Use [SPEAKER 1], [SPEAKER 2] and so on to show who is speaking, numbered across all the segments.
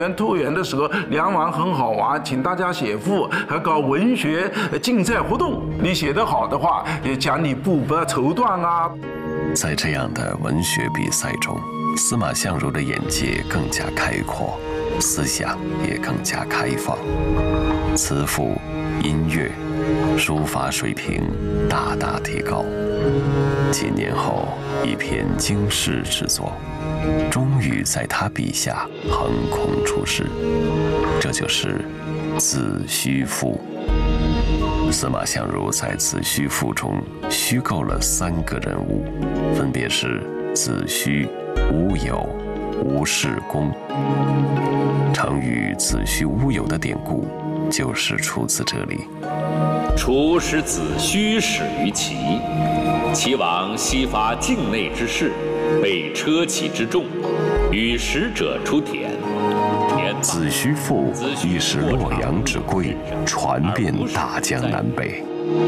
[SPEAKER 1] 兔园的时候，梁王很好玩，请大家写赋，还搞文学竞赛活动。你写得好的话，也奖你部分绸缎啊。
[SPEAKER 2] 在这样的文学比赛中，司马相如的眼界更加开阔，思想也更加开放，词赋、音乐、书法水平大大提高。几年后，一篇经世之作，终于在他笔下横空出世，这就是《子虚赋》。司马相如在《子虚赋》中虚构了3个人物，分别是子虚、乌有、吴世公。成语“子虚乌有”的典故就是出自这里。
[SPEAKER 3] 初使子虚始于齐，齐王西伐境内之事，被车骑之众，与使者出田。
[SPEAKER 2] 子虚赋亦是洛阳之贵，传遍大江南北。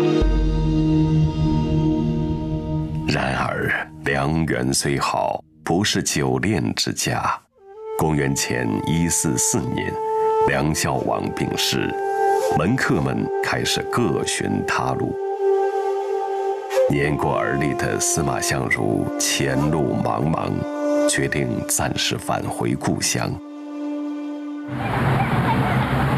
[SPEAKER 2] 然而，梁园虽好，不是久恋之家。公元前144年，梁孝王病逝，门客们开始各寻他路。年过而立的司马相如前路茫茫，决定暂时返回故乡。